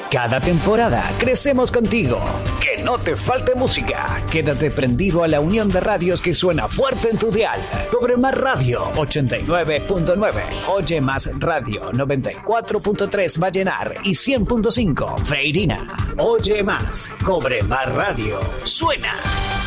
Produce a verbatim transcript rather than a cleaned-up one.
Cada temporada crecemos contigo. Que no te falte música. Quédate prendido a la unión de radios que suena fuerte en tu dial. Cobre Más Radio ochenta y nueve punto nueve. Oye Más Radio noventa y cuatro punto tres Vallenar y cien punto cinco Feirina. Oye Más. Cobre Más Radio. Suena.